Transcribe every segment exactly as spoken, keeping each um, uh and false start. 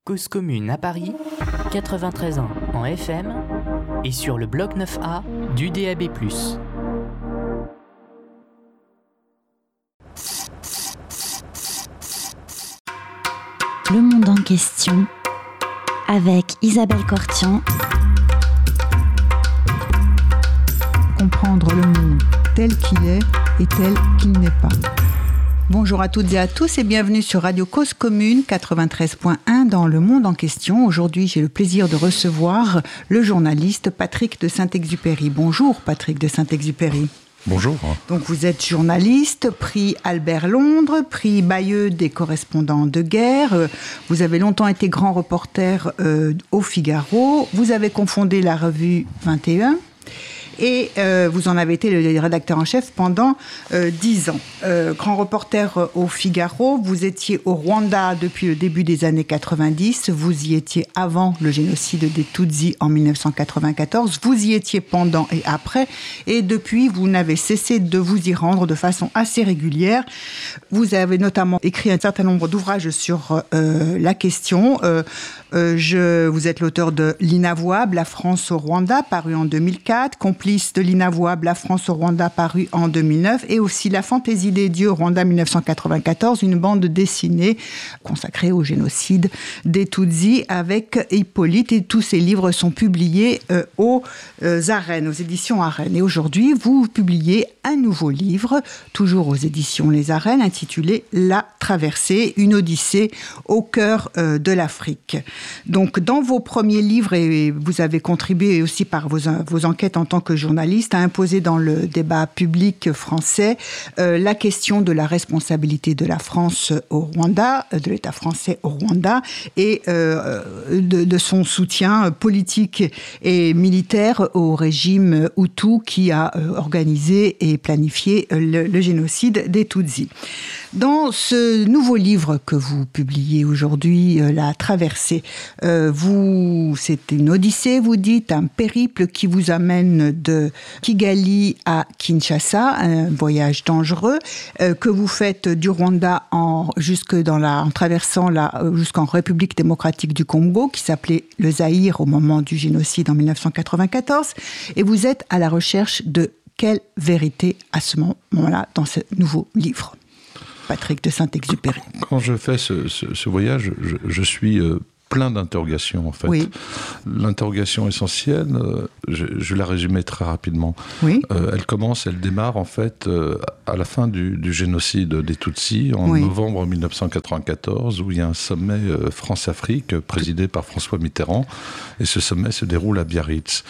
Cause commune à Paris, quatre-vingt-treize ans en F M et sur le bloc neuf A du D A B plus. Le monde en question avec Isabelle Cortian. Comprendre le monde tel qu'il est et tel qu'il n'est pas. Bonjour à toutes et à tous et bienvenue sur Radio Cause Commune quatre-vingt-treize point un dans le monde en question. Aujourd'hui, j'ai le plaisir de recevoir le journaliste Patrick de Saint-Exupéry. Bonjour Patrick de Saint-Exupéry. Bonjour. Donc vous êtes journaliste, prix Albert Londres, prix Bayeux des correspondants de guerre. Vous avez longtemps été grand reporter euh, au Figaro. Vous avez cofondé la revue vingt et un. Et euh, vous en avez été le rédacteur en chef pendant euh, dix ans. Euh, grand reporter au Figaro, vous étiez au Rwanda depuis le début des années quatre-vingt-dix. Vous y étiez avant le génocide des Tutsis en dix-neuf cent quatre-vingt-quatorze. Vous y étiez pendant et après. Et depuis, vous n'avez cessé de vous y rendre de façon assez régulière. Vous avez notamment écrit un certain nombre d'ouvrages sur euh, la question. Euh, euh, je, vous êtes l'auteur de L'inavouable, la France au Rwanda, paru en deux mille quatre, Complice de l'inavouable, la France au Rwanda, paru en deux mille neuf, et aussi La fantaisie des dieux au Rwanda dix-neuf cent quatre-vingt-quatorze, une bande dessinée consacrée au génocide des Tutsis avec Hippolyte. Et tous ces livres sont publiés euh, aux euh, Arènes, aux éditions Arènes. Et aujourd'hui, vous publiez un nouveau livre, toujours aux éditions Les Arènes, intitulé La traversée, une odyssée au cœur euh, de l'Afrique. Donc, dans vos premiers livres, et vous avez contribué aussi par vos, vos enquêtes en tant que journaliste, à imposer dans le débat public français euh, la question de la responsabilité de la France au Rwanda, de l'État français au Rwanda, et euh, de, de son soutien politique et militaire au régime Hutu qui a euh, organisé et planifié le, le génocide des Tutsis. Dans ce nouveau livre que vous publiez aujourd'hui, euh, La traversée, euh, vous, c'est une odyssée, vous dites, un périple qui vous amène de Kigali à Kinshasa, un voyage dangereux, euh, que vous faites du Rwanda en, jusque dans la, en traversant la, jusqu'en République démocratique du Congo, qui s'appelait le Zaïre au moment du génocide en dix-neuf cent quatre-vingt-quatorze, et vous êtes à la recherche de quelle vérité à ce moment-là dans ce nouveau livre, Patrick de Saint-Exupéry. Quand je fais ce, ce, ce voyage, je, je suis euh, plein d'interrogations, en fait. Oui. L'interrogation essentielle, euh, je, je la résumais très rapidement. Oui. Euh, elle commence, elle démarre, en fait, euh, à la fin du, du génocide des Tutsis, en oui. novembre dix-neuf cent quatre-vingt-quatorze, où il y a un sommet euh, France-Afrique, présidé par François Mitterrand, et ce sommet se déroule à Biarritz.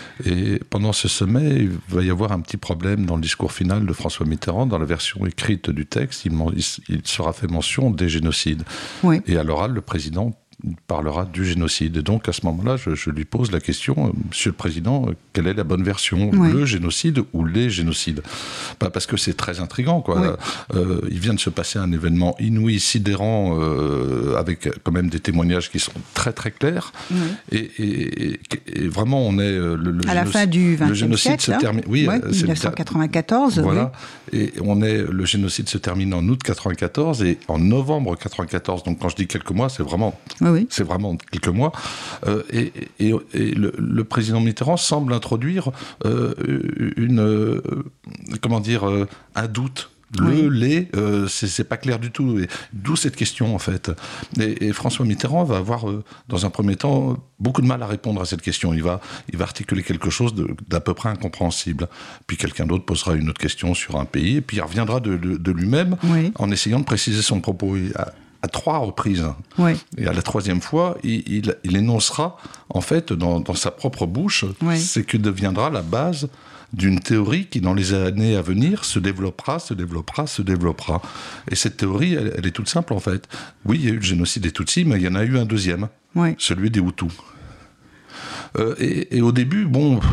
Et pendant ce sommet, il va y avoir un petit problème dans le discours final de François Mitterrand. Dans la version écrite du texte, il, il, il sera fait mention des génocides. Oui. Et à l'oral, le président parlera du génocide. Et donc, à ce moment-là, je, je lui pose la question, Monsieur le Président, quelle est la bonne version, oui. le génocide ou les génocides? Bah, parce que c'est très intriguant, quoi. Oui. Euh, il vient de se passer un événement inouï, sidérant, euh, avec quand même des témoignages qui sont très très clairs. Oui. Et, et, et vraiment, on est le, le à génoc- la fin du vingtième siècle, se termine. Oui, ouais, dix-neuf cent quatre-vingt-quatorze. Voilà. Oui. Et on est le génocide se termine en août quatre-vingt-quatorze et en novembre quatre-vingt-quatorze. Donc, quand je dis quelques mois, c'est vraiment oui. Oui. C'est vraiment quelques mois. Euh, et et, et le, le président Mitterrand semble introduire euh, une, euh, comment dire, euh, un doute. Le, oui. les, euh, c'est, c'est pas clair du tout. Et d'où cette question, en fait. Et, et François Mitterrand va avoir, euh, dans un premier temps, beaucoup de mal à répondre à cette question. Il va, il va articuler quelque chose de, d'à peu près incompréhensible. Puis quelqu'un d'autre posera une autre question sur un pays, et puis il reviendra de, de, de lui-même oui. en essayant de préciser son propos. Et à, à trois reprises. Oui. Et à la troisième fois, il, il, il énoncera, en fait, dans, dans sa propre bouche, oui. ce que deviendra la base d'une théorie qui, dans les années à venir, se développera, se développera, se développera. Et cette théorie, elle, elle est toute simple, en fait. Oui, il y a eu le génocide des Tutsis, mais il y en a eu un deuxième, oui. celui des Hutus. Euh, et, et au début, bon...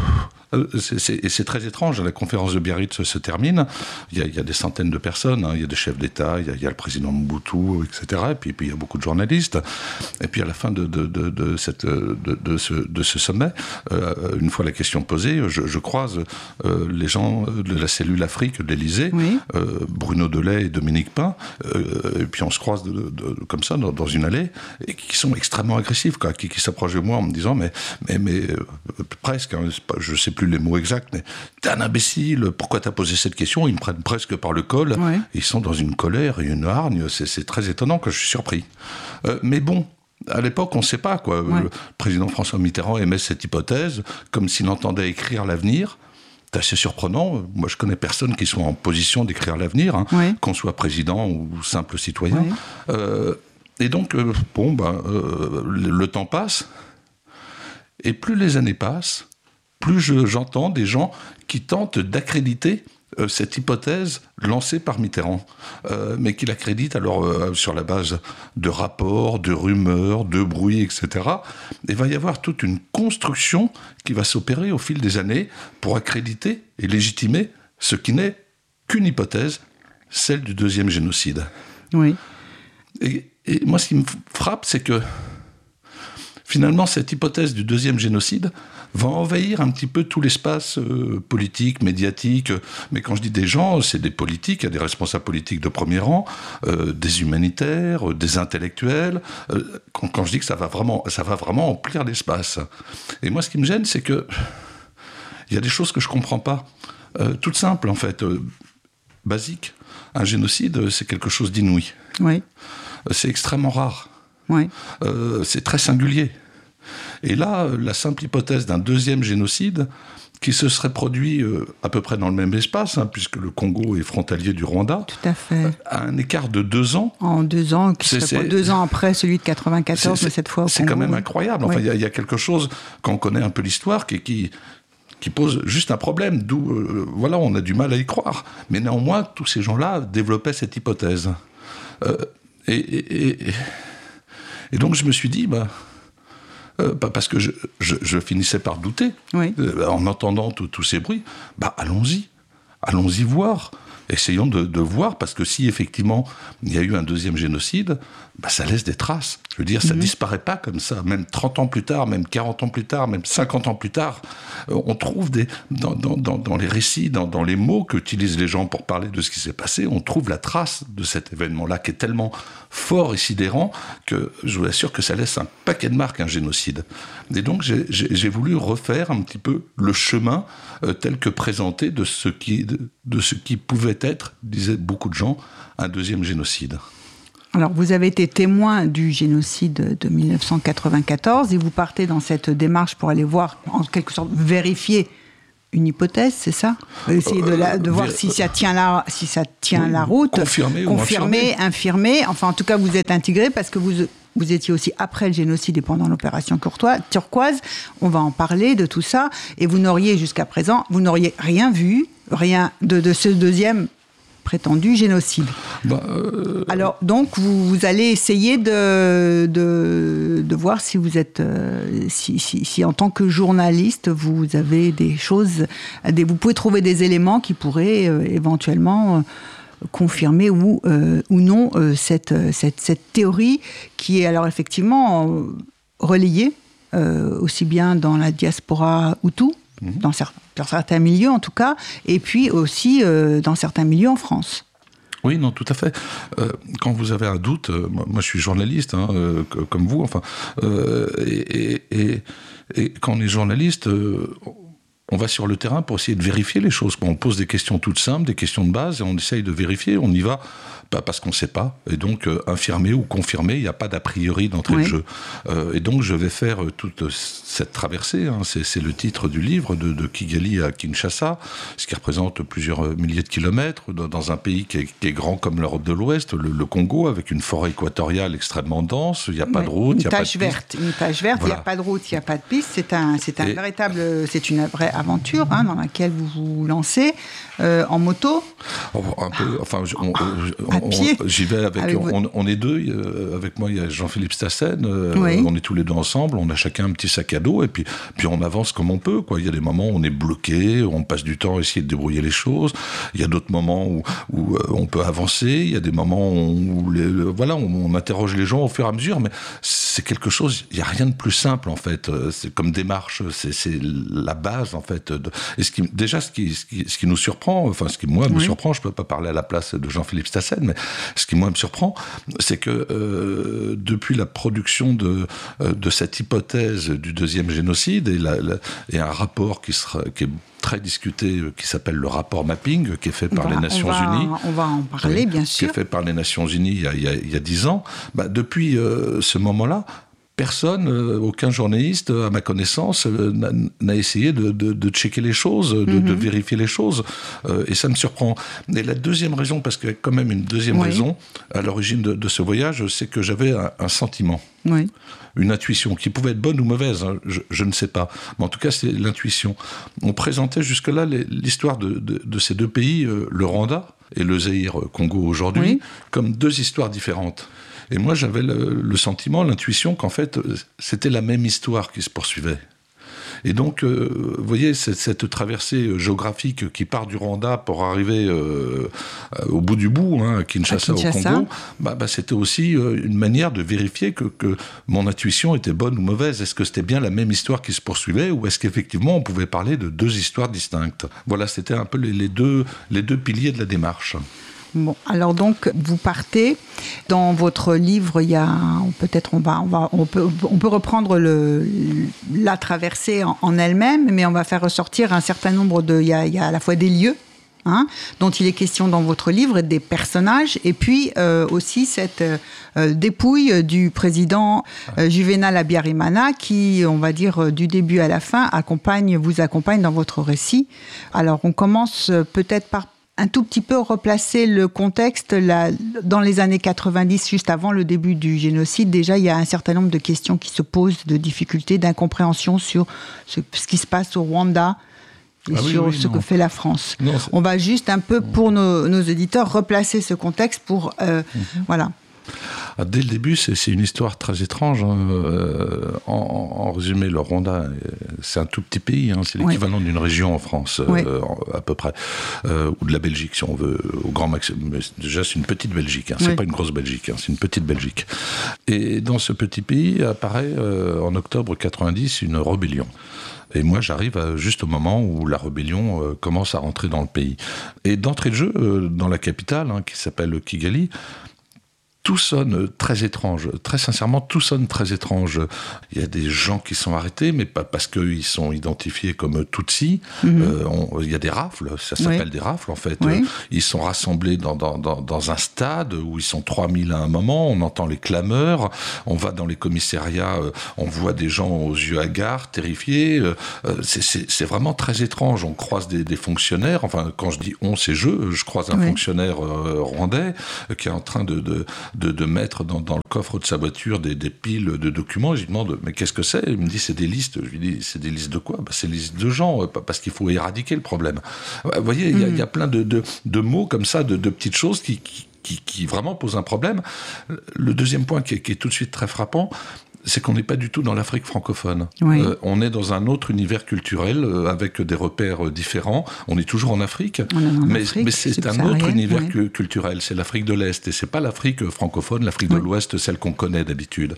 C'est, c'est, et c'est très étrange. La conférence de Biarritz se, se termine. Il y, a, il y a des centaines de personnes. Hein. Il y a des chefs d'État, il y a, il y a le président Mobutu, et cetera. Et puis, puis il y a beaucoup de journalistes. Et puis à la fin de, de, de, de, cette, de, de, ce, de ce sommet, euh, une fois la question posée, je, je croise euh, les gens de la cellule Afrique de l'Élysée, oui. euh, Bruno Delay et Dominique Pain. Euh, et puis on se croise de, de, de, comme ça dans, dans une allée, et qui sont extrêmement agressifs, quoi, qui, qui s'approchent de moi en me disant mais, mais, mais euh, presque, hein, je sais plus les mots exacts, mais t'es un imbécile, pourquoi t'as posé cette question? Ils me prennent presque par le col, ouais. Ils sont dans une colère et une hargne, c'est, c'est très étonnant, que je suis surpris. Euh, mais bon, à l'époque, on ne sait pas, quoi. Ouais. Le président François Mitterrand émet cette hypothèse, comme s'il entendait écrire l'avenir. C'est assez surprenant. Moi, je connais personne qui soit en position d'écrire l'avenir, hein, ouais. Qu'on soit président ou simple citoyen. Ouais. Euh, et donc, euh, bon, ben, euh, le, le temps passe, et plus les années passent, plus je, j'entends des gens qui tentent d'accréditer euh, cette hypothèse lancée par Mitterrand, euh, mais qui l'accrédite alors euh, sur la base de rapports, de rumeurs, de bruits, et cetera. Et il va y avoir toute une construction qui va s'opérer au fil des années pour accréditer et légitimer ce qui n'est qu'une hypothèse, celle du deuxième génocide. Oui. Et, et moi, ce qui me frappe, c'est que finalement, cette hypothèse du deuxième génocide va envahir un petit peu tout l'espace euh, politique, médiatique. Mais quand je dis des gens, c'est des politiques, il y a des responsables politiques de premier rang, euh, des humanitaires, euh, des intellectuels. Euh, quand, quand je dis que ça va vraiment, ça va vraiment emplir l'espace. Et moi, ce qui me gêne, c'est que il y a des choses que je comprends pas. Euh, toutes simples, en fait, euh, basiques. Un génocide, c'est quelque chose d'inouï. Oui. Euh, c'est extrêmement rare. Oui. Euh, c'est très singulier. Et là, la simple hypothèse d'un deuxième génocide qui se serait produit euh, à peu près dans le même espace, hein, puisque le Congo est frontalier du Rwanda, tout à fait. À un écart de deux ans. En deux ans, qui c'est, serait c'est, deux ans après celui de quatre-vingt-quatorze, mais cette fois au c'est Congo. quand même incroyable. Enfin, il oui. y, y a quelque chose, quand on connaît un peu l'histoire, qui, qui, qui pose juste un problème, d'où, euh, voilà, on a du mal à y croire. Mais néanmoins, tous ces gens-là développaient cette hypothèse. Euh, et... et, et Et donc je me suis dit, bah, euh, parce que je, je, je finissais par douter, oui. euh, en entendant tous ces bruits, bah, allons-y, allons-y voir, essayons de, de voir, parce que si effectivement il y a eu un deuxième génocide, bah, ça laisse des traces. Je veux dire, ça ne mmh. disparaît pas comme ça, même trente ans plus tard, même quarante ans plus tard, même cinquante ans plus tard, euh, on trouve des, dans, dans, dans, dans les récits, dans, dans les mots qu'utilisent les gens pour parler de ce qui s'est passé, on trouve la trace de cet événement-là qui est tellement fort et sidérant que je vous assure que ça laisse un paquet de marques, un génocide. Et donc j'ai, j'ai, j'ai voulu refaire un petit peu le chemin euh, tel que présenté de ce qui, de, de ce qui pouvait être, disaient beaucoup de gens, un deuxième génocide. Alors, vous avez été témoin du génocide de dix-neuf cent quatre-vingt-quatorze et vous partez dans cette démarche pour aller voir, en quelque sorte, vérifier une hypothèse, c'est ça ? Essayer de, la, de euh, voir euh, si ça tient la, si ça tient oui, la route. Confirmer, confirmer, ou infirmer. Enfin, en tout cas, vous êtes intégré parce que vous, vous étiez aussi après le génocide et pendant l'opération Turquoise. On va en parler de tout ça. Et vous n'auriez, jusqu'à présent, vous n'auriez rien vu, rien de, de ce deuxième prétendu génocide. Bah, euh... Alors, donc, vous, vous allez essayer de, de, de voir si vous êtes, euh, si, si, si en tant que journaliste, vous avez des choses, des, vous pouvez trouver des éléments qui pourraient euh, éventuellement euh, confirmer ou, euh, ou non euh, cette, cette, cette théorie qui est alors effectivement euh, relayée euh, aussi bien dans la diaspora Hutu, Dans certains, dans certains milieux en tout cas, et puis aussi euh, dans certains milieux en France. Oui, non, tout à fait. Euh, quand vous avez un doute, euh, moi, moi je suis journaliste, hein, euh, comme vous, enfin, euh, et, et, et quand on est journaliste, euh, on va sur le terrain pour essayer de vérifier les choses. On pose des questions toutes simples, des questions de base, et on essaye de vérifier. On y va pas parce qu'on ne sait pas. Et donc, euh, infirmer ou confirmer, il n'y a pas d'a priori d'entrée oui. de jeu. Euh, et donc, je vais faire euh, toute cette traversée. Hein, c'est, c'est le titre du livre, de, de Kigali à Kinshasa, ce qui représente plusieurs milliers de kilomètres, dans, dans un pays qui est, qui est grand comme l'Europe de l'Ouest, le, le Congo, avec une forêt équatoriale extrêmement dense. Il n'y a pas oui. de route, il n'y a pas de verte, piste. Une tache verte, il voilà. n'y a pas de route, il n'y a pas de piste. C'est un, c'est un et, véritable... C'est une vraie aventure hein, dans laquelle vous vous lancez euh, en moto. Oh, un peu, enfin, on, on, à pied. On, j'y vais avec, avec on, on est deux, euh, avec moi il y a Jean-Philippe Stassen, euh, oui. on est tous les deux ensemble, on a chacun un petit sac à dos et puis, puis on avance comme on peut, quoi. Il y a des moments où on est bloqué, on passe du temps à essayer de débrouiller les choses, il y a d'autres moments où, où euh, on peut avancer, il y a des moments où, les, euh, voilà, on, on interroge les gens au fur et à mesure, mais c'est quelque chose, il n'y a rien de plus simple en fait, c'est comme démarche, c'est, c'est la base en fait. De, et ce qui, déjà ce qui, ce, qui, ce qui nous surprend, enfin ce qui moi me oui. surprend, je ne peux pas parler à la place de Jean-Philippe Stassen, mais ce qui moi me surprend, c'est que euh, depuis la production de, euh, de cette hypothèse du deuxième génocide et, la, la, et un rapport qui, sera, qui est très discuté, qui s'appelle le rapport mapping, qui est fait par va, les Nations on va, Unies. On va en parler, oui, bien sûr. Qui est fait par les Nations Unies il y a, il y a, il y a dix ans. Bah, depuis euh, ce moment-là, personne, euh, aucun journaliste, à ma connaissance, euh, n'a, n'a essayé de, de, de checker les choses, de, mm-hmm. de vérifier les choses. Euh, et ça me surprend. Et la deuxième raison, parce qu'il y a quand même une deuxième oui. raison à l'origine de, de ce voyage, c'est que j'avais un, un sentiment. Oui. Une intuition qui pouvait être bonne ou mauvaise, hein, je, je ne sais pas. Mais en tout cas, c'est l'intuition. On présentait jusque-là les, l'histoire de, de, de ces deux pays, euh, le Rwanda et le Zaïre Congo aujourd'hui, oui. comme deux histoires différentes. Et moi, j'avais le, le sentiment, l'intuition qu'en fait, c'était la même histoire qui se poursuivait. Et donc, euh, vous voyez, cette, cette traversée géographique qui part du Rwanda pour arriver euh, au bout du bout, hein, à, Kinshasa, à Kinshasa, au Congo, bah, bah, c'était aussi euh, une manière de vérifier que, que mon intuition était bonne ou mauvaise. Est-ce que c'était bien la même histoire qui se poursuivait ou est-ce qu'effectivement on pouvait parler de deux histoires distinctes ? Voilà, c'était un peu les, les, deux, les deux piliers de la démarche. Bon, alors donc vous partez. Dans votre livre, il y a peut-être on va on va on peut on peut reprendre le la traversée en, en elle-même, mais on va faire ressortir un certain nombre de il y a il y a à la fois des lieux hein, dont il est question dans votre livre et des personnages, et puis euh, aussi cette euh, dépouille du président euh, Juvenal Habyarimana qui, on va dire du début à la fin, accompagne vous accompagne dans votre récit. Alors on commence peut-être par un tout petit peu replacer le contexte. Là, dans les années quatre-vingt-dix, juste avant le début du génocide, déjà, il y a un certain nombre de questions qui se posent, de difficultés, d'incompréhension sur ce, ce qui se passe au Rwanda et ah sur oui, oui, ce non. que fait la France. Non, On va juste un peu, pour nos, nos auditeurs, replacer ce contexte pour... Euh, mm-hmm. Voilà. Dès le début, c'est, c'est une histoire très étrange. Hein. Euh, en, en résumé, le Rwanda, c'est un tout petit pays. Hein. C'est l'équivalent oui. d'une région en France, oui. euh, à peu près. Euh, ou de la Belgique, si on veut, au grand maximum. Mais déjà, c'est une petite Belgique. Hein. C'est oui. pas une grosse Belgique. Hein. C'est une petite Belgique. Et dans ce petit pays apparaît, euh, en octobre quatre-vingt-dix, une rébellion. Et moi, j'arrive juste au moment où la rébellion euh, commence à rentrer dans le pays. Et d'entrée de jeu, euh, dans la capitale, hein, qui s'appelle Kigali, tout sonne très étrange. Très sincèrement, tout sonne très étrange. Il y a des gens qui sont arrêtés, mais pas parce qu'ils sont identifiés comme Tutsis. Mm-hmm. Euh, on, il y a des rafles, ça s'appelle oui. des rafles en fait. Oui. Euh, ils sont rassemblés dans, dans, dans, dans un stade où ils sont trois mille à un moment, on entend les clameurs, on va dans les commissariats, euh, on voit des gens aux yeux hagards, terrifiés. Euh, c'est, c'est, c'est vraiment très étrange. On croise des, des fonctionnaires, enfin quand je dis on, c'est je, je croise un oui. fonctionnaire euh, rwandais euh, qui est en train de... de De, de mettre dans, dans le coffre de sa voiture des, des piles de documents. Je lui demande, mais qu'est-ce que c'est ? Il me dit, c'est des listes. Je lui dis, c'est des listes de quoi ? bah, C'est des listes de gens, parce qu'il faut éradiquer le problème. Vous voyez, il mmh. y, y a plein de, de, de mots comme ça, de, de petites choses qui, qui, qui, qui vraiment posent un problème. Le deuxième point qui est, qui est tout de suite très frappant, c'est qu'on n'est pas du tout dans l'Afrique francophone. Oui. Euh, on est dans un autre univers culturel euh, avec des repères euh, différents. On est toujours en Afrique, en mais, Afrique, mais c'est un autre univers oui. cu- culturel. C'est l'Afrique de l'Est et c'est pas l'Afrique francophone, l'Afrique oui. de l'Ouest, celle qu'on connaît d'habitude.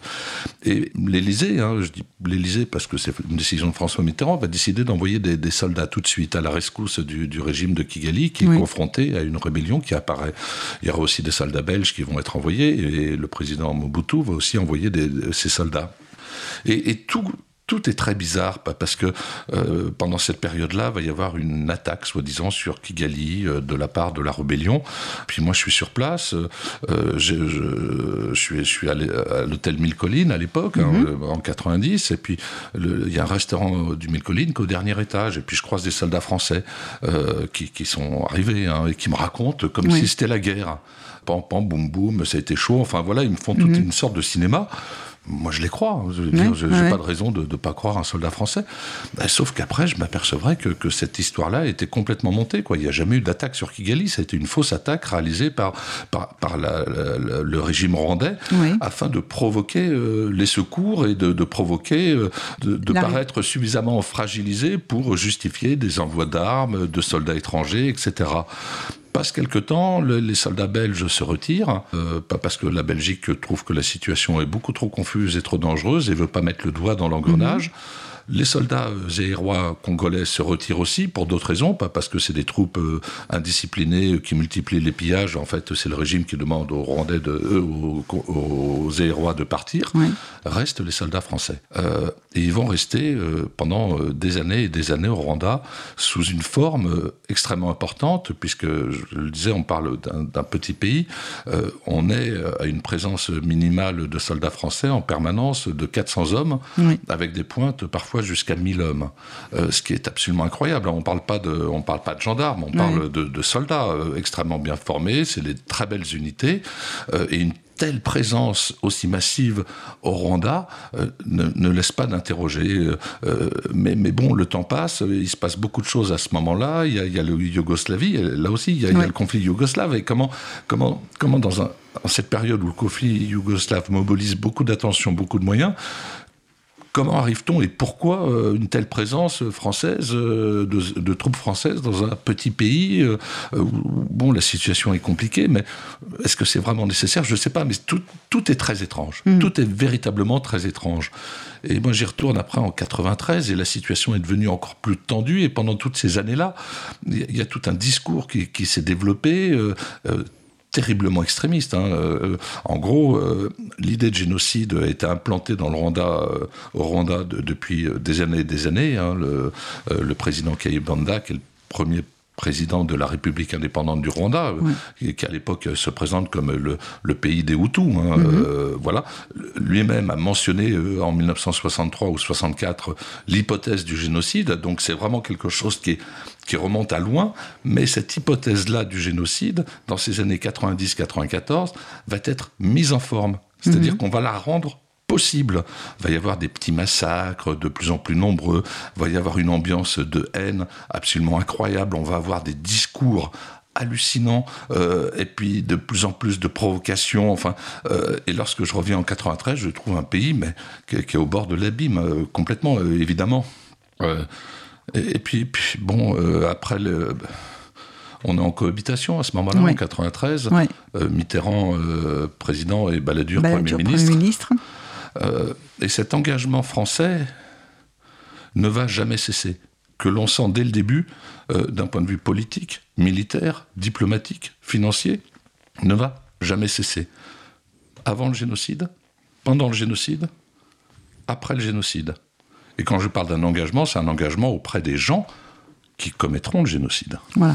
Et l'Élysée, hein, je dis l'Élysée parce que c'est une décision de François Mitterrand, va décider d'envoyer des, des soldats tout de suite à la rescousse du, du régime de Kigali qui est oui. confronté à une rébellion qui apparaît. Il y aura aussi des soldats belges qui vont être envoyés et le président Mobutu va aussi envoyer des, ces soldats. Et, et tout, tout est très bizarre, parce que euh, pendant cette période-là, il va y avoir une attaque, soi-disant, sur Kigali euh, de la part de la rébellion. Puis moi, je suis sur place, euh, je, je, je suis, je suis allé à l'hôtel Mille Collines à l'époque, mm-hmm. hein, en quatre-vingt-dix, et puis il y a un restaurant du Mille Collines qui est au dernier étage, et puis je croise des soldats français euh, qui, qui sont arrivés hein, et qui me racontent comme oui. si c'était la guerre. Pam, pam, boum, boum, ça a été chaud. Enfin voilà, ils me font toute mmh. une sorte de cinéma. moi je les crois, je veux dire, oui, je n'ai oui. pas de raison de ne pas croire un soldat français. Ben, sauf qu'après, je m'apercevrais que, que cette histoire-là était complètement montée, quoi. Il n'y a jamais eu d'attaque sur Kigali, c'était une fausse attaque réalisée par, par, par la, la, la, le régime rwandais, oui. afin de provoquer euh, les secours et de, de provoquer, euh, de, de paraître suffisamment fragilisé pour justifier des envois d'armes, de soldats étrangers, et cetera. Passe quelque temps, le, les soldats belges se retirent, euh, pas parce que la Belgique trouve que la situation est beaucoup trop confuse et trop dangereuse et veut pas mettre le doigt dans l'engrenage. Mmh. Les soldats zaïrois congolais se retirent aussi pour d'autres raisons, pas parce que c'est des troupes euh, indisciplinées qui multiplient les pillages. En fait, c'est le régime qui demande aux Rwandais, de, euh, aux, aux zaïrois de partir. Oui. Restent les soldats français. Euh, et ils vont rester euh, pendant euh, des années et des années au Rwanda sous une forme euh, extrêmement importante, puisque, je le disais, on parle d'un, d'un petit pays. Euh, on est à une présence minimale de soldats français en permanence de quatre cents hommes, oui. avec des pointes parfois jusqu'à mille hommes, euh, ce qui est absolument incroyable. On ne parle pas de, on parle pas de gendarmes, on parle oui. de, de soldats euh, extrêmement bien formés, c'est des très belles unités, euh, et une telle présence aussi massive au Rwanda euh, ne, ne laisse pas d'interroger. Euh, mais, mais bon, le temps passe, il se passe beaucoup de choses à ce moment-là, il y a, il y a le Yougoslavie, là aussi, il y a, oui. il y a le conflit yougoslave, et comment, comment, comment dans, un, dans cette période où le conflit yougoslave mobilise beaucoup d'attention, beaucoup de moyens, comment arrive-t-on et pourquoi euh, une telle présence française, euh, de, de troupes françaises dans un petit pays euh, où, bon, la situation est compliquée, mais est-ce que c'est vraiment nécessaire ? Je ne sais pas, mais tout, tout est très étrange. Mmh. Tout est véritablement très étrange. Et moi, j'y retourne après en quatre-vingt-treize, et la situation est devenue encore plus tendue, et pendant toutes ces années-là, il y a tout un discours qui, qui s'est développé, euh, euh, terriblement extrémiste. Hein. Euh, en gros, euh, l'idée de génocide a été implantée dans le Rwanda, euh, au Rwanda de, depuis des années et des années. Hein. Le, euh, le président Kayibanda, qui est le premier président de la République indépendante du Rwanda, oui. qui, qui à l'époque se présente comme le, le pays des Hutus. Hein, mm-hmm. euh, voilà. Lui-même a mentionné euh, en dix-neuf cent soixante-trois ou soixante-quatre l'hypothèse du génocide. Donc c'est vraiment quelque chose qui, est, qui remonte à loin. Mais cette hypothèse-là du génocide, dans ces années quatre-vingt-dix quatre-vingt-quatorze, va être mise en forme. C'est-à-dire mm-hmm. qu'on va la rendre possible. Il va y avoir des petits massacres de plus en plus nombreux, il va y avoir une ambiance de haine absolument incroyable, on va avoir des discours hallucinants, euh, et puis de plus en plus de provocations, enfin, euh, et lorsque je reviens en quatre-vingt-treize, je trouve un pays mais, qui, qui est au bord de l'abîme, euh, complètement, euh, évidemment. Euh, et, et puis, puis bon, euh, après le... On est en cohabitation à ce moment-là, oui. en quatre-vingt-treize. Oui. Euh, Mitterrand, euh, président, et Balladur, Balladur Premier ministre. Premier ministre. Euh, et cet engagement français ne va jamais cesser, que l'on sent dès le début, euh, d'un point de vue politique, militaire, diplomatique, financier, ne va jamais cesser. Avant le génocide, pendant le génocide, après le génocide. Et quand je parle d'un engagement, c'est un engagement auprès des gens qui commettront le génocide. Voilà.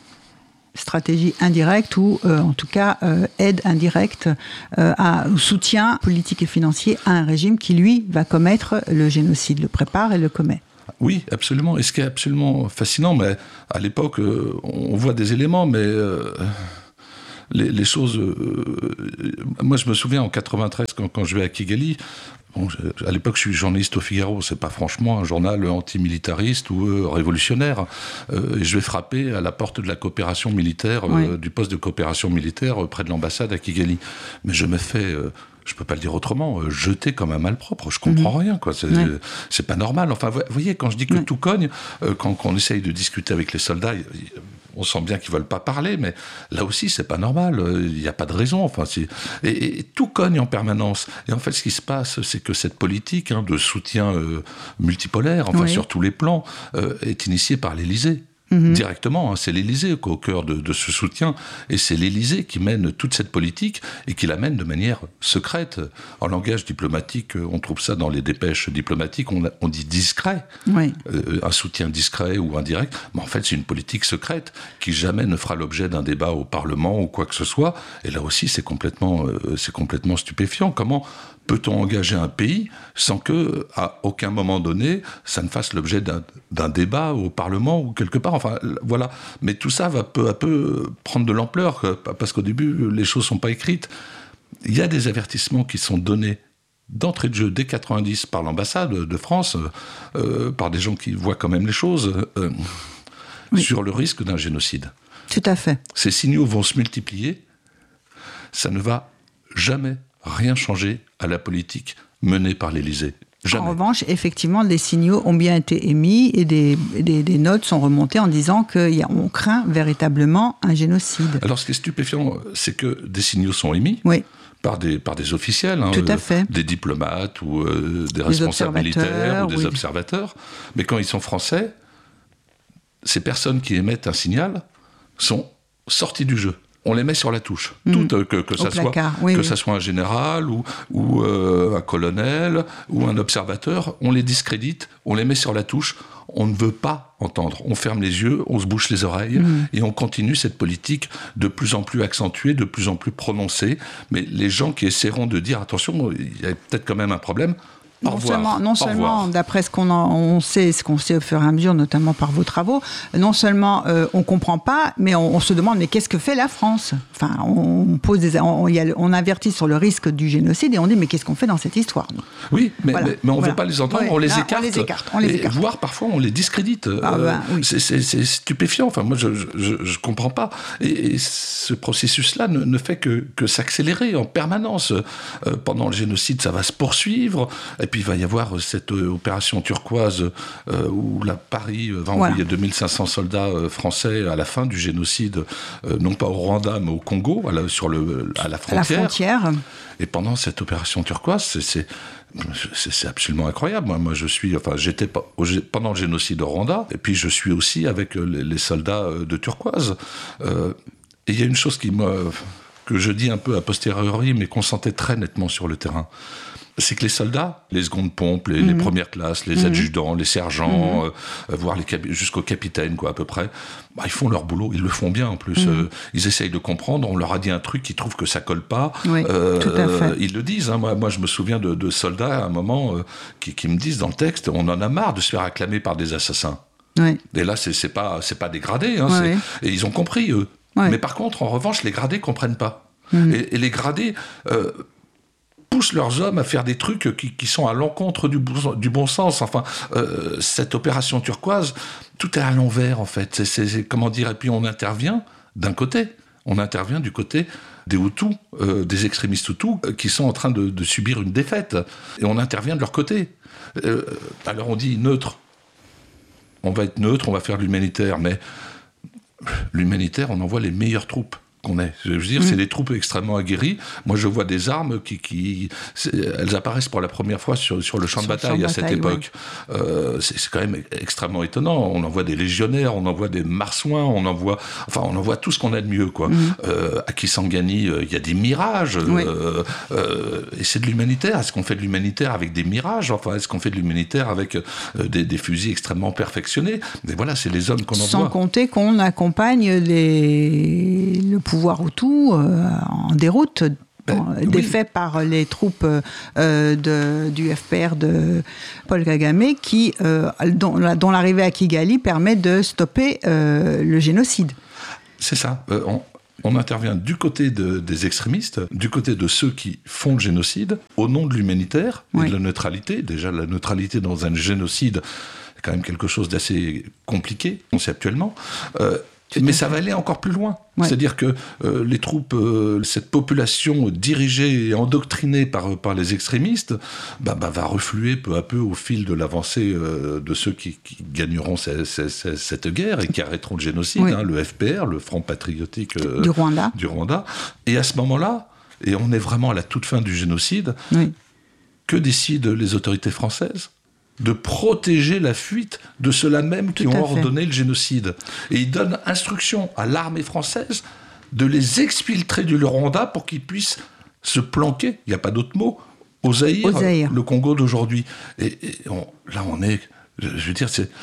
Stratégie indirecte ou euh, en tout cas euh, aide indirecte euh, à, ou soutien politique et financier à un régime qui lui va commettre le génocide, le prépare et le commet. Oui, absolument. Et ce qui est absolument fascinant, mais à l'époque euh, on voit des éléments, mais euh, les, les choses... Euh, moi je me souviens en quatre-vingt-treize quand, quand je vais à Kigali. Bon, à l'époque, je suis journaliste au Figaro. C'est pas franchement un journal antimilitariste ou euh, révolutionnaire. Euh, et je vais frapper à la porte de la coopération militaire, euh, oui. du poste de coopération militaire euh, près de l'ambassade à Kigali. Mais je me fais, euh, je peux pas le dire autrement, euh, jeter comme un malpropre. Je comprends mm-hmm. rien, quoi. C'est, ouais. c'est pas normal. Enfin, vous voyez, quand je dis que ouais. tout cogne, euh, quand, quand on essaye de discuter avec les soldats, on sent bien qu'ils veulent pas parler, mais là aussi, c'est pas normal. Il n'y a pas de raison. Enfin, c'est... Et, et tout cogne en permanence. Et en fait, ce qui se passe, c'est que cette politique hein, de soutien euh, multipolaire, enfin, oui. sur tous les plans, euh, est initiée par l'Élysée. Mmh. Directement, hein, c'est l'Élysée au cœur de, de ce soutien, et c'est l'Élysée qui mène toute cette politique et qui la mène de manière secrète. En langage diplomatique, on trouve ça dans les dépêches diplomatiques, on, a, on dit discret, oui. euh, un soutien discret ou indirect, mais en fait c'est une politique secrète qui jamais ne fera l'objet d'un débat au Parlement ou quoi que ce soit, et là aussi c'est complètement, euh, c'est complètement stupéfiant. Comment peut-on engager un pays sans que, à aucun moment donné, ça ne fasse l'objet d'un, d'un débat au Parlement ou quelque part. Enfin, voilà. Mais tout ça va peu à peu prendre de l'ampleur, parce qu'au début, les choses ne sont pas écrites. Il y a des avertissements qui sont donnés d'entrée de jeu dès quatre-vingt-dix par l'ambassade de France, euh, par des gens qui voient quand même les choses, euh, oui. sur le risque d'un génocide. Tout à fait. Ces signaux vont se multiplier. Ça ne va jamais rien changer à la politique menée par l'Élysée. Jamais. En revanche, effectivement, des signaux ont bien été émis et des, des, des notes sont remontées en disant qu'on craint véritablement un génocide. Alors, ce qui est stupéfiant, c'est que des signaux sont émis oui. par, des, par des officiels, hein, Tout à fait. Euh, des diplomates ou euh, des, des responsables militaires ou des oui. observateurs. Mais quand ils sont français, ces personnes qui émettent un signal sont sorties du jeu. On les met sur la touche. Mmh. Toutes, que, que, ça soit, oui, que oui. ça soit un général ou, ou euh, un colonel ou un observateur, on les discrédite, on les met sur la touche. On ne veut pas entendre. On ferme les yeux, on se bouche les oreilles mmh. et on continue cette politique de plus en plus accentuée, de plus en plus prononcée. Mais les gens qui essaieront de dire, attention, il y a peut-être quand même un problème, Non seulement, non seulement d'après ce qu'on en, on sait, ce qu'on sait au fur et à mesure, notamment par vos travaux, non seulement euh, on comprend pas, mais on, on se demande mais qu'est-ce que fait la France ? Enfin, on pose des, on, y a, on avertit sur le risque du génocide et on dit mais qu'est-ce qu'on fait dans cette histoire ? Oui, mais, voilà. mais, mais on ne voilà. veut pas les entendre, oui, on, les là, écarte, on les écarte, on les et écarte. Voire parfois on les discrédite. Ah euh, ben, oui. c'est, c'est, c'est stupéfiant. Enfin, moi, je ne comprends pas. Et, et ce processus-là ne, ne fait que, que s'accélérer en permanence. Euh, pendant le génocide, ça va se poursuivre, et puis il va y avoir cette opération turquoise euh, où la Paris va envoyer voilà. deux mille cinq cents soldats euh, français à la fin du génocide, euh, non pas au Rwanda, mais au Congo, à la, sur le, à la frontière. À la frontière. Et pendant cette opération turquoise, c'est, c'est, c'est, c'est absolument incroyable. Moi, moi, je suis, enfin, j'étais au, pendant le génocide au Rwanda, et puis je suis aussi avec les, les soldats de turquoise. Euh, et il y a une chose qui me, que je dis un peu a posteriori, mais qu'on sentait très nettement sur le terrain. C'est que les soldats, les secondes pompes, les, mmh. les premières classes, les mmh. adjudants, les sergents, mmh. euh, voire les cap- jusqu'au capitaine, quoi, à peu près, bah, ils font leur boulot, ils le font bien en plus. Mmh. Euh, ils essayent de comprendre, on leur a dit un truc, ils trouvent que ça colle pas. Oui, euh, tout à fait. Ils le disent. Hein. Moi, moi, je me souviens de, de soldats, à un moment, euh, qui, qui me disent dans le texte, on en a marre de se faire acclamer par des assassins. Oui. Et là, c'est, c'est, pas, c'est pas des gradés. Hein, oui. c'est... Et ils ont compris, eux. Oui. Mais par contre, en revanche, les gradés comprennent pas. Mmh. Et, et les gradés... Euh, poussent leurs hommes à faire des trucs qui, qui sont à l'encontre du bon, du bon sens. Enfin, euh, cette opération turquoise, tout est à l'envers, en fait. C'est, c'est, c'est, comment dire, et puis on intervient d'un côté. On intervient du côté des Hutus, euh, des extrémistes Hutus, euh, qui sont en train de, de subir une défaite. Et on intervient de leur côté. Euh, alors on dit neutre. On va être neutre, on va faire de l'humanitaire. Mais l'humanitaire, on envoie les meilleures troupes qu'on ait. Je veux dire, mmh. c'est des troupes extrêmement aguerries. Moi, je vois des armes qui, qui elles apparaissent pour la première fois sur, sur le champ sur de bataille champ à cette bataille, époque. Ouais. Euh, c'est, c'est quand même extrêmement étonnant. On envoie des légionnaires, on envoie des marsouins, on envoie, enfin, on envoie tout ce qu'on a de mieux, quoi. Mmh. Euh, à Kisangani, il euh, y a des mirages. Oui. Euh, euh, et c'est de l'humanitaire. Est-ce qu'on fait de l'humanitaire avec des mirages ? Enfin, est-ce qu'on fait de l'humanitaire avec euh, des, des fusils extrêmement perfectionnés ? Mais voilà, c'est les hommes qu'on envoie. Sans compter qu'on accompagne les... le pouvoir Hutu euh, en déroute, ben, défait oui. par les troupes euh, de, du F P R de Paul Kagame, qui, euh, dont, dont l'arrivée à Kigali permet de stopper euh, le génocide. C'est ça. Euh, on... On intervient du côté de, des extrémistes, du côté de ceux qui font le génocide, au nom de l'humanitaire et oui. de la neutralité. Déjà, la neutralité dans un génocide, c'est quand même quelque chose d'assez compliqué, conceptuellement. Euh, Mais ça va aller encore plus loin. Ouais. C'est-à-dire que euh, les troupes, euh, cette population dirigée et endoctrinée par, par les extrémistes, bah, bah, va refluer peu à peu au fil de l'avancée euh, de ceux qui, qui gagneront ces, ces, ces, cette guerre et qui arrêteront le génocide, oui. hein, le F P R, le Front Patriotique euh, du Rwanda. du Rwanda. Et à ce moment-là, et on est vraiment à la toute fin du génocide, oui. que décident les autorités françaises ? De protéger la fuite de ceux-là même qui ont ordonné le génocide. Et ils donnent instruction à l'armée française de les exfiltrer du Rwanda pour qu'ils puissent se planquer, il n'y a pas d'autre mot, au Zaïre, au Zaïre. Le Congo d'aujourd'hui. Et, et on, là, on est... Je veux dire, c'est...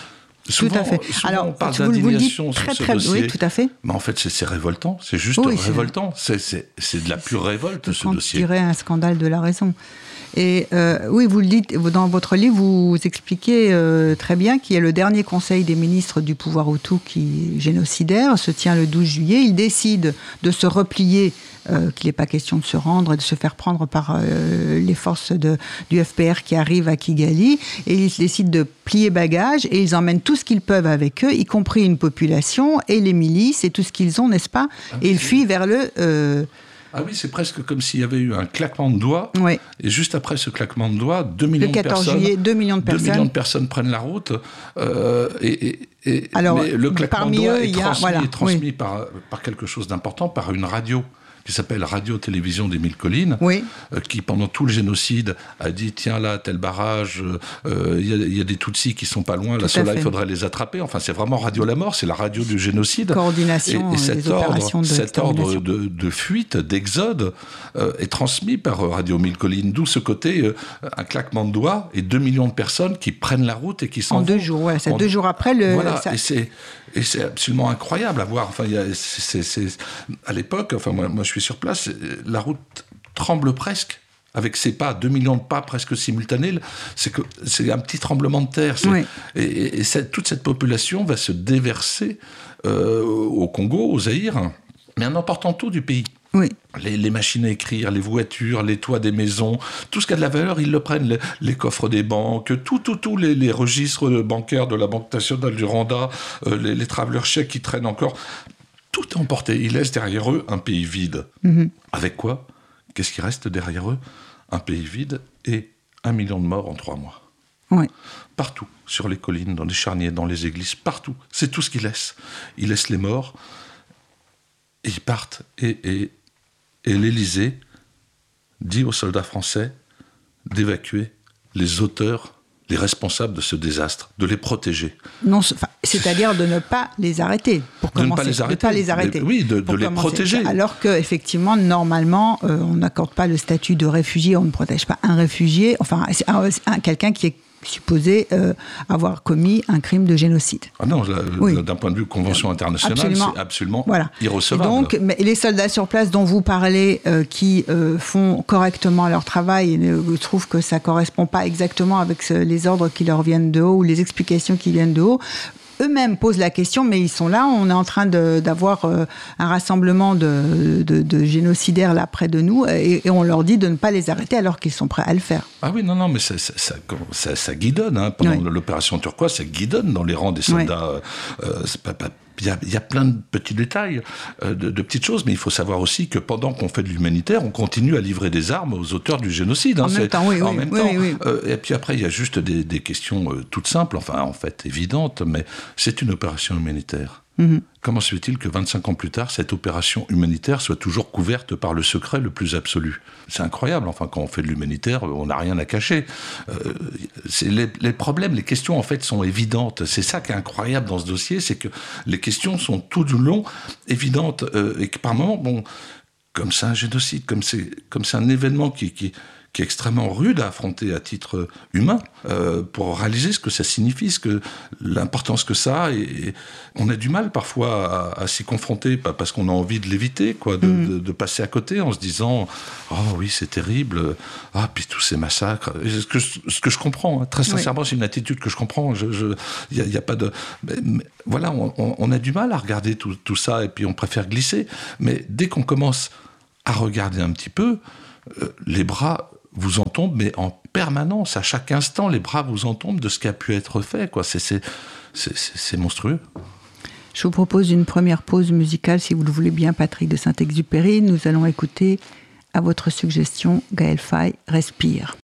Souvent, tout à fait. Souvent, Alors, on parle vous, d'indignation vous le dites très, sur ce très, dossier. oui, tout à fait. Mais en fait, c'est, c'est révoltant. C'est juste oui, révoltant. C'est, c'est, c'est de la pure révolte, ce quand dossier. Je dirais un scandale de la raison. Et euh, oui, vous le dites, dans votre livre, vous expliquez euh, très bien qu'il y a le dernier conseil des ministres du pouvoir Hutu qui est génocidaire, se tient le douze juillet. Ils décident de se replier, euh, qu'il n'est pas question de se rendre et de se faire prendre par euh, les forces de, du F P R qui arrivent à Kigali. Et ils décident de plier bagages et ils emmènent tout ce qu'ils peuvent avec eux, y compris une population et les milices et tout ce qu'ils ont, n'est-ce pas ? Et ils fuient vers le... Euh, Ah oui, c'est presque comme s'il y avait eu un claquement de doigts. Oui. Et juste après ce claquement de doigts, deux millions de personnes... Le quatorze juillet, deux millions de personnes. deux millions de personnes prennent la route. Euh, et, et, et, Alors, mais le claquement de doigts eux, est transmis, a, voilà, est transmis oui. par, par quelque chose d'important, par une radio qui s'appelle Radio-Télévision des Mille Collines, oui. euh, qui, pendant tout le génocide, a dit, tiens, là, tel barrage, il euh, y, y a des Tutsis qui sont pas loin, tout là, ceux-là, il faudrait les attraper. Enfin, c'est vraiment Radio la Mort, c'est la radio du génocide. Coordination et, et cet des ordre, opérations de cet ordre de, de fuite, d'exode, euh, est transmis par Radio Mille Collines, d'où ce côté, euh, un claquement de doigts, et deux millions de personnes qui prennent la route et qui s'en En vont. deux jours, ouais, c'est en... deux jours après le... Voilà, ça... et c'est... Et c'est absolument incroyable à voir. Enfin, il y a, c'est, c'est, c'est, à l'époque, enfin, moi, moi je suis sur place, la route tremble presque. Avec ses pas, deux millions de pas presque simultanés, c'est, que, c'est un petit tremblement de terre. Oui. Et, et, et cette, toute cette population va se déverser euh, au Congo, au Zaïre, mais en emportant tout du pays. Oui. Les, les machines à écrire, les voitures, les toits des maisons, tout ce qui a de la valeur, ils le prennent. Les, les coffres des banques, tout, tout, tout, les, les registres bancaires de la Banque nationale du Rwanda, euh, les, les traveller chèques qui traînent encore. Tout est emporté. Ils laissent derrière eux un pays vide. Mm-hmm. Avec quoi ? Qu'est-ce qui reste derrière eux ? Un pays vide et un million de morts en trois mois. Oui. Partout, sur les collines, dans les charniers, dans les églises, partout. C'est tout ce qu'ils laissent. Ils laissent les morts, et ils partent. Et... et Et l'Élysée dit aux soldats français d'évacuer les auteurs, les responsables de ce désastre, de les protéger. Non, c'est-à-dire de ne pas les arrêter, pour commencer. De ne pas les arrêter. De pas les arrêter. De, oui, de, de les protéger. Alors qu'effectivement, normalement, euh, on n'accorde pas le statut de réfugié, on ne protège pas un réfugié, enfin, un, un, quelqu'un qui est supposé euh, avoir commis un crime de génocide. Ah non, là, oui. D'un point de vue convention internationale, absolument. C'est absolument voilà. irrecevable. Et donc, mais les soldats sur place dont vous parlez, euh, qui euh, font correctement leur travail, et je trouve que ça ne correspond pas exactement avec ce, les ordres qui leur viennent de haut ou les explications qui viennent de haut, eux-mêmes posent la question, mais ils sont là, on est en train de, d'avoir euh, un rassemblement de, de, de génocidaires là près de nous, et, et on leur dit de ne pas les arrêter alors qu'ils sont prêts à le faire. Ah oui, non, non, mais ça, ça, ça, ça, ça guidonne, hein, pendant oui. l'opération turquoise, ça guidonne dans les rangs des soldats. Oui. Euh, c'est pas, pas Il y, a, il y a plein de petits détails, euh, de, de petites choses, mais il faut savoir aussi que pendant qu'on fait de l'humanitaire, on continue à livrer des armes aux auteurs du génocide. Hein, en même temps, oui. En oui, même oui, temps. Oui, oui. Euh, et puis après, il y a juste des, des questions euh, toutes simples, enfin en fait évidentes, mais c'est une opération humanitaire. Mm-hmm. Comment se fait-il que vingt-cinq ans plus tard, cette opération humanitaire soit toujours couverte par le secret le plus absolu ? C'est incroyable. Enfin, quand on fait de l'humanitaire, on n'a rien à cacher. Euh, c'est les, les problèmes, les questions, en fait, sont évidentes. C'est ça qui est incroyable dans ce dossier, c'est que les questions sont tout du long évidentes euh, et que par moments, bon, comme c'est un génocide, comme c'est, comme c'est un événement qui... qui qui est extrêmement rude à affronter à titre humain, euh, pour réaliser ce que ça signifie, ce que, l'importance que ça a. Et, et on a du mal parfois à, à s'y confronter, pas parce qu'on a envie de l'éviter, quoi, de, mmh. de, de passer à côté en se disant « Oh oui, c'est terrible, ah, puis tous ces massacres ». Ce que, ce que je comprends, hein, très sincèrement, oui. c'est une attitude que je comprends. Il n'y a, y a pas de... Mais, mais, voilà, on, on, on a du mal à regarder tout, tout ça, et puis on préfère glisser. Mais dès qu'on commence à regarder un petit peu, euh, les bras... vous en tombent, mais en permanence, à chaque instant, les bras vous en tombent de ce qui a pu être fait, quoi. C'est, c'est, c'est, c'est monstrueux. Je vous propose une première pause musicale, si vous le voulez bien, Patrick de Saint-Exupéry. Nous allons écouter, à votre suggestion, Gaël Faye, Respire.